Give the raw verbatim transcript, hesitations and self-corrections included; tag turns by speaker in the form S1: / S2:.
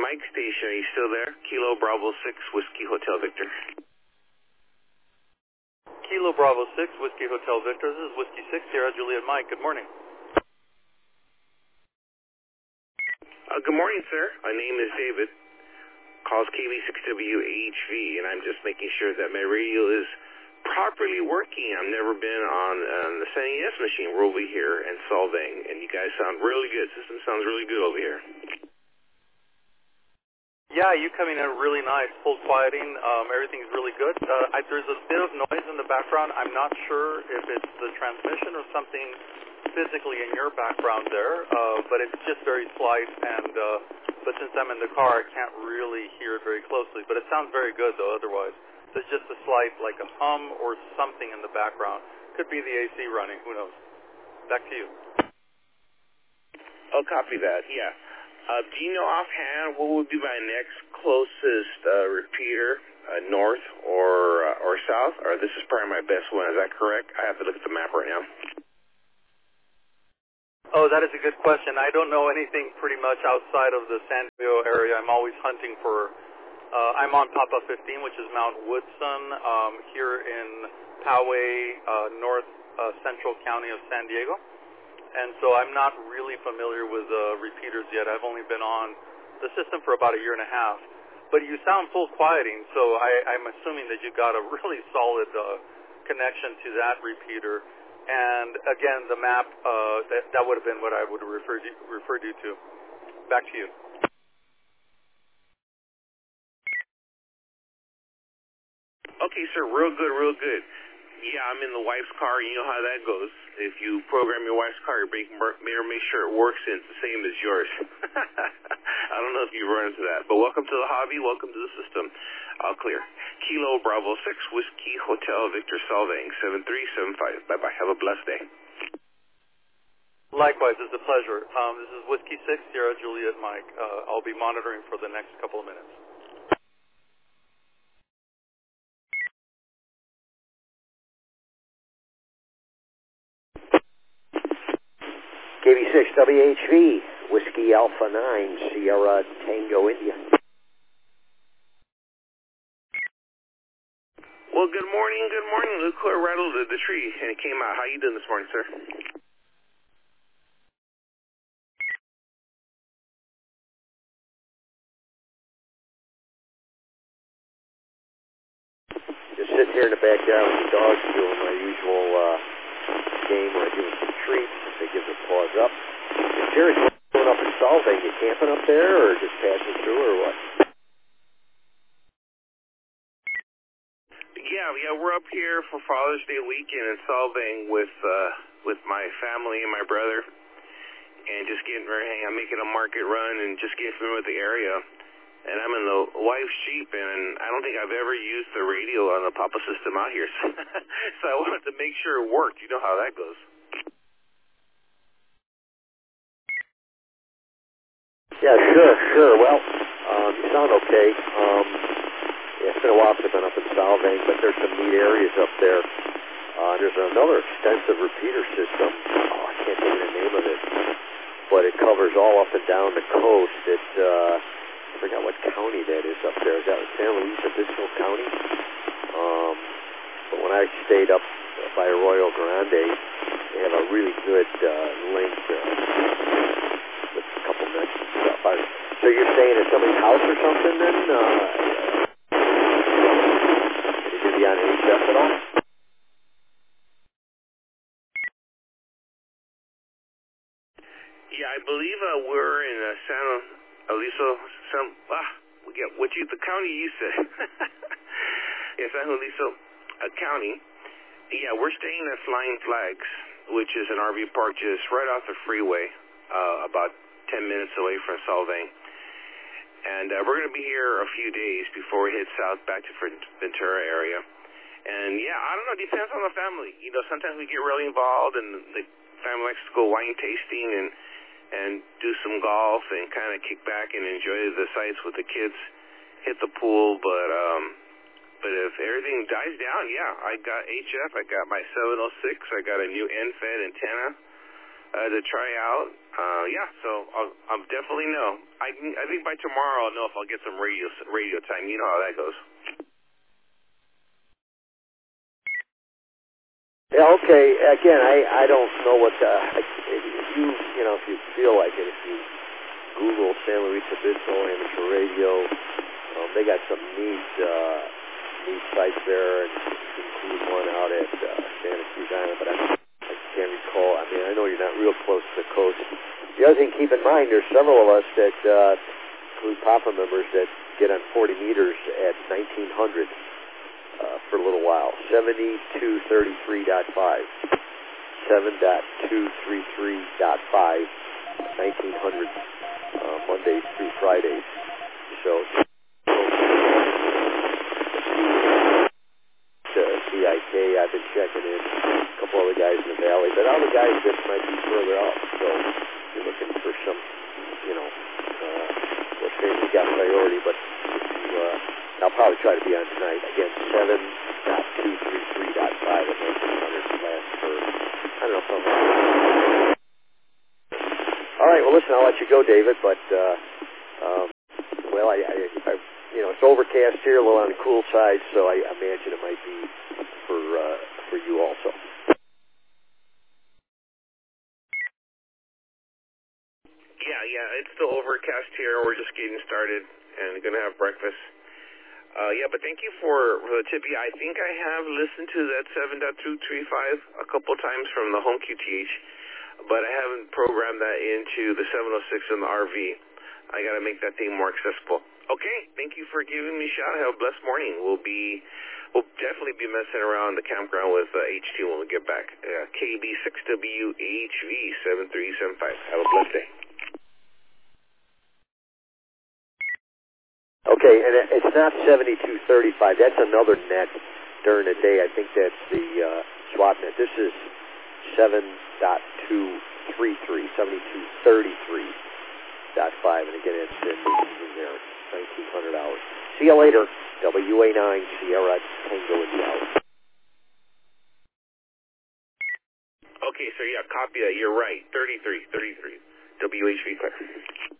S1: Mike station. Are you still there? Kilo Bravo six, Whiskey Hotel Victor.
S2: Kilo Bravo six, Whiskey Hotel Victor. This is Whiskey six, Sierra Juliet Mike. Good morning.
S1: Uh, good morning, sir. My name is David. Calls K B six W H V, and I'm just making sure that my radio is properly working. I've never been on um, the San Ynez machine. We're over here in Solvang, and you guys sound really good. System sounds really good over here.
S2: Yeah, you coming in really nice, full quieting. Um, everything's really good. Uh, I, there's a bit of noise in the background. I'm not sure if it's the transmission or something physically in your background there, uh, but it's just very slight. And uh, but since I'm in the car, I can't really hear it very closely. But it sounds very good though. Otherwise, there's just a slight, like a hum or something in the background. Could be the A C running. Who knows? Back to you.
S1: I'll copy that. Yeah. Uh, do you know offhand what would be my next closest uh, repeater, uh, north or uh, or south? Or this is probably my best one. Is that correct? I have to look at the map right now.
S2: Oh, that is a good question. I don't know anything pretty much outside of the San Diego area. I'm always hunting for, uh, I'm on Papa fifteen, which is Mount Woodson, um, here in Poway, uh, north uh, central county of San Diego. And so I'm not really familiar with uh, repeaters yet. I've only been on the system for about a year and a half. But you sound full quieting, so I, I'm assuming that you got a really solid uh, connection to that repeater. And again, the map, uh, that, that would have been what I would have referred you, referred you to. Back to you.
S1: Okay, sir, real good, real good. Yeah, I'm in the wife's car. You know how that goes. If you program your wife's car, you better make sure it works and it's the same as yours. I don't know if you've run into that. But welcome to the hobby. Welcome to the system. All clear. Kilo Bravo six, Whiskey Hotel Victor Solvang, seven three seven five. Bye-bye. Have a blessed day.
S2: Likewise, it's a pleasure. Um, this is Whiskey six, Sierra Juliet Mike. Uh, I'll be monitoring for the next couple of minutes.
S3: K B six W H V, Whiskey Alpha nine, Sierra Tango India.
S1: Well, good morning, good morning. Look who rattled the, the tree, and it came out. How you doing this morning, sir?
S3: Just sitting here in the backyard with the dogs doing my usual uh, game where I give them some treats. They give their paws up. And Jerry's going up in Solvang. You camping up there or just passing through or what?
S1: Yeah, yeah, we're up here for Father's Day weekend in Solvang with uh, with my family and my brother, and just getting ready. I'm making a market run and just getting familiar with the area. And I'm in the wife's Jeep, and I don't think I've ever used the radio on the Papa system out here, so I wanted to make sure it worked. You know how that goes.
S3: Yeah, sure, sure. Well, um, you sound okay. Um, yeah, it's been a while since I've been up in Solvang, but there's some neat areas up there. Uh, there's another extensive repeater system. Oh, I can't think of the name of it, but it covers all up and down the coast. It, uh, I forgot what county that is up there. Is that San Luis Obispo County? Um, but when I stayed up by Arroyo Grande, they have a really good uh, link uh, with a couple minutes and stuff. I, so you're staying at somebody's house or something then? Uh, Can you be on H F at all?
S1: Yeah, I believe uh, we're in uh, San Eliso, San, ah, we get what you, the county you said. Yeah, San Eliso uh, County. Yeah, we're staying at Flying Flags, which is an R V park just right off the freeway, uh, about ten minutes away from Solvang. And uh, we're going to be here a few days before we head south back to Ventura area. And yeah, I don't know, it depends on the family. You know, sometimes we get really involved and the family likes to go wine tasting and and do some golf and kind of kick back and enjoy the sights with the kids, hit the pool. But um, but if everything dies down, yeah, I got H F, I got my seven oh six, I got a new N Fed antenna uh, to try out. Uh, yeah, so I'll, I'll definitely know. I I, I think by tomorrow I'll know if I'll get some radio radio time. You know how that goes.
S3: Yeah, okay. Again, I, I don't know what the, if you, you know, if you feel like it, if you Google San Luis Obispo amateur radio, um, they got some neat, uh, neat sites there, and include one out at uh, Santa Cruz Island, but I, I can't recall. I mean, I know you're not real close to the coast. The other thing, keep in mind, there's several of us that uh, include Papa members that get on forty meters at nineteen hundred. Uh, for a little while. seventy-two thirty-three point five. seven point two three three point five. nineteen hundred. Uh, Mondays through Fridays. So, to C I K, I've been checking in. A couple other guys in the valley, but other guys that might be further out. So, you're looking for some, you know, uh, of course, Sam's got priority, but you, uh, I'll probably try to be on tonight. Again, seven point two three three point five at nineteen hundred last for, I don't know, something. All right, well, listen, I'll let you go, David, but, uh, um, well, I, I, I, you know, it's overcast here, a little on the cool side, so I imagine it might be for, uh, for you also.
S1: Yeah, yeah, it's still overcast here. We're just getting started and going to have breakfast. Uh, yeah, but thank you for, for the tip. Yeah, I think I have listened to that seven point two three five a couple times from the home Q T H, but I haven't programmed that into the seven oh six and the R V. I got to make that thing more accessible. Okay, thank you for giving me a shout. Have a blessed morning. We'll be, we'll definitely be messing around the campground with uh, H two when we get back. Uh, K B six W H V seven three seven five. Have a blessed day.
S3: Okay, and it's not seventy-two thirty-five. That's another net during the day. I think that's the uh, swap net. This is seven point two three three, seventy-two thirty-three point five, and again, it's in, in there, nineteen hundred hours. See you later. W A nine, Sierra Tango India.
S1: Okay, so yeah, copy that. You're right. thirty-three, thirty-three. W H V.